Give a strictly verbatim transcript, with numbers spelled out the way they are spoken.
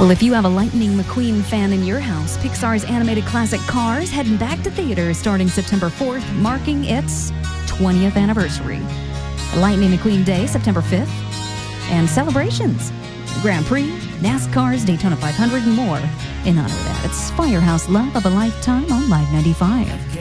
Well, if you have a Lightning McQueen fan in your house, Pixar's animated classic Cars heading back to theaters starting September fourth, marking its twentieth anniversary. Lightning McQueen Day, September fifth, and celebrations. Grand Prix, NASCAR's Daytona five hundred, and more in honor of that. It's Firehouse Love of a Lifetime on Live ninety-five.